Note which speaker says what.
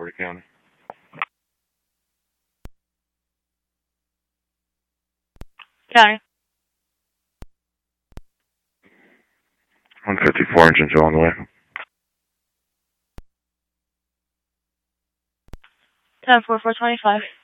Speaker 1: Doherty County.
Speaker 2: County.
Speaker 1: 154 engine Joe on the way.
Speaker 2: 10-4-4-25.